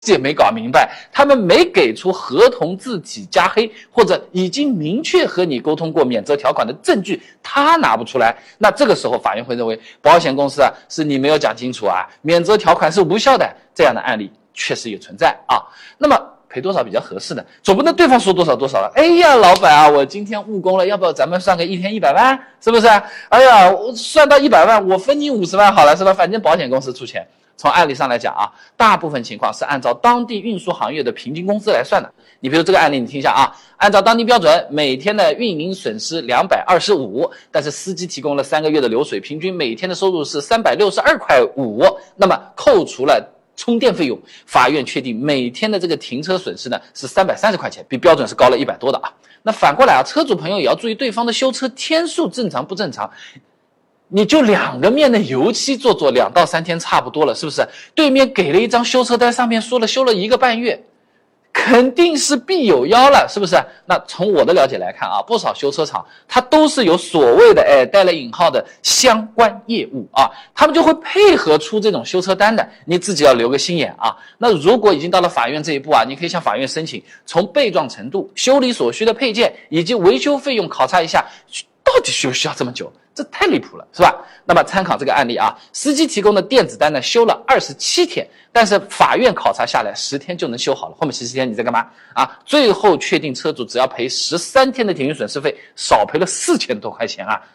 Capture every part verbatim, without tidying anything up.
也没搞明白，他们没给出合同字体加黑或者已经明确和你沟通过免责条款的证据，他拿不出来，那这个时候法院会认为保险公司啊是你没有讲清楚啊，免责条款是无效的，这样的案例确实也存在啊。那么赔多少比较合适呢？总不能对方说多少多少了。哎呀，老板啊，我今天误工了，要不要咱们算个一天一百万，是不是？哎呀，我算到一百万，我分你五十万好了，是吧？反正保险公司出钱。从案例上来讲啊，大部分情况是按照当地运输行业的平均工资来算的。你比如这个案例，你听一下啊，按照当地标准，每天的运营损失两百二十五，但是司机提供了三个月的流水，平均每天的收入是三百六十二块五，那么扣除了充电费用，法院确定每天的这个停车损失呢是三百三十块钱，比标准是高了一百多的啊。那反过来啊，车主朋友也要注意对方的修车天数正常不正常。你就两个面的油漆做做，两到三天差不多了，是不是？对面给了一张修车单，上面说了修了一个半月，肯定是必有妖了，是不是？那从我的了解来看啊，不少修车厂它都是有所谓的哎带了引号的相关业务啊，他们就会配合出这种修车单的，你自己要留个心眼啊。那如果已经到了法院这一步啊，你可以向法院申请，从被状程度、修理所需的配件以及维修费用考察一下，到底需不需要这么久？这太离谱了，是吧？那么参考这个案例啊，司机提供的电子单呢修了二十七天，但是法院考察下来十天就能修好了，后面十七天你在干嘛啊？最后确定车主只要赔十三天的停运损失费，少赔了四千多块钱啊！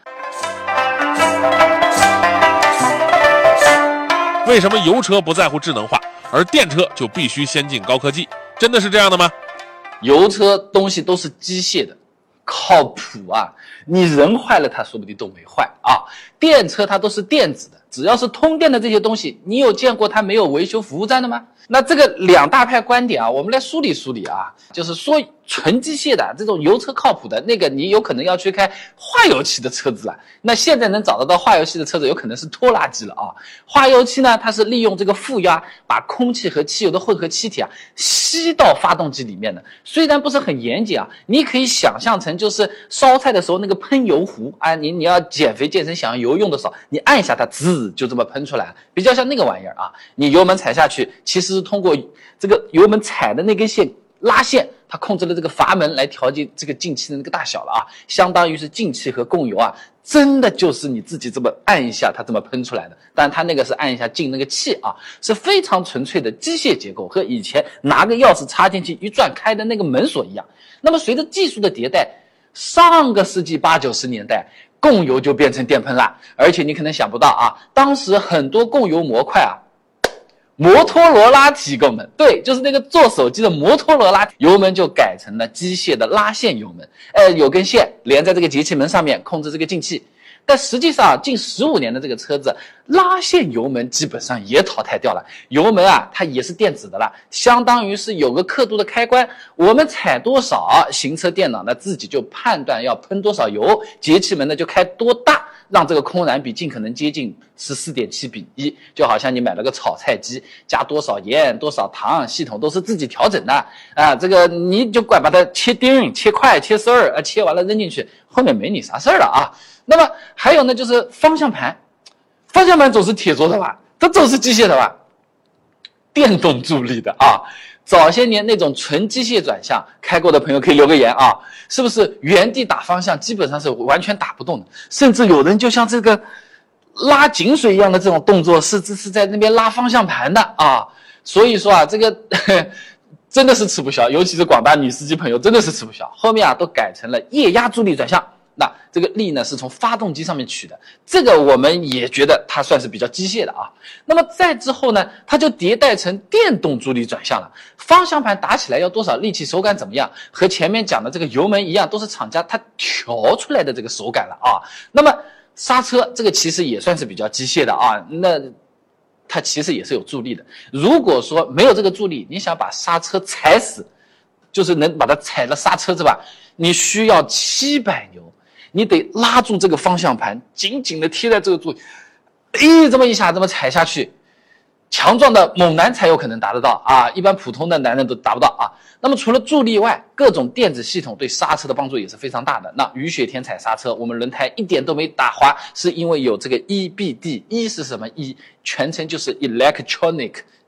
为什么油车不在乎智能化，而电车就必须先进高科技？真的是这样的吗？ 油车东西都是机械的，靠谱啊！你人坏了它说不定都没坏啊。电车它都是电子的，只要是通电的这些东西，你有见过它没有维修服务站的吗？那这个两大派观点啊，我们来梳理梳理啊。就是说纯机械的这种油车靠谱的那个，你有可能要去开化油器的车子了。那现在能找得到化油器的车子有可能是拖拉机了啊。化油器呢，它是利用这个负压把空气和汽油的混合气体啊吸到发动机里面的，虽然不是很严谨啊，你可以想象成就是烧菜的时候那个喷油壶啊，你你要减肥健身想要油用的少，你按一下它滋就这么喷出来了，比较像那个玩意儿啊。你油门踩下去，其实是通过这个油门踩的那根线拉线，它控制了这个阀门来调节这个进气的那个大小了啊，相当于是进气和供油啊，真的就是你自己这么按一下它这么喷出来的，但它那个是按一下进那个气啊，是非常纯粹的机械结构，和以前拿个钥匙插进去一转开的那个门锁一样。那么随着技术的迭代，上个世纪八九十年代供油就变成电喷了，而且你可能想不到啊，当时很多供油模块啊摩托罗拉提供的，对，就是那个做手机的摩托罗拉，油门就改成了机械的拉线油门，呃，有根线连在这个节气门上面控制这个进气。但实际上近十五年的这个车子，拉线油门基本上也淘汰掉了，油门啊它也是电子的了，相当于是有个刻度的开关，我们踩多少，行车电脑呢自己就判断要喷多少油，节气门呢就开多大，让这个空燃比尽可能接近 十四点七比一，就好像你买了个炒菜机，加多少盐多少糖，系统都是自己调整的啊，这个你就管把它切丁切块切丝儿啊，切完了扔进去，后面没你啥事儿了啊。那么还有呢，就是方向盘，方向盘总是铁做的吧，它总是机械的吧，电动助力的啊。早些年那种纯机械转向开过的朋友可以留个言啊，是不是原地打方向基本上是完全打不动的，甚至有人就像这个拉井水一样的这种动作是是在那边拉方向盘的啊。所以说啊，这个呵呵真的是吃不消，尤其是广大女司机朋友真的是吃不消，后面啊都改成了液压助力转向。那这个力呢是从发动机上面取的，这个我们也觉得它算是比较机械的啊。那么再之后呢，它就迭代成电动助力转向了，方向盘打起来要多少力气，手感怎么样，和前面讲的这个油门一样，都是厂家它调出来的这个手感了啊。那么刹车这个其实也算是比较机械的啊，那它其实也是有助力的。如果说没有这个助力，你想把刹车踩死，就是能把它踩了刹车是吧，你需要七百牛，你得拉住这个方向盘，紧紧的贴在这个柱，咦，这么一下这么踩下去，强壮的猛男才有可能达得到啊，一般普通的男人都达不到啊。那么除了助力外，各种电子系统对刹车的帮助也是非常大的。那雨雪天踩刹车，我们轮胎一点都没打滑，是因为有这个 E B D， E 是什么 E？ 全称就是 Electronic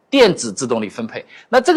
电子自动力分配。那这个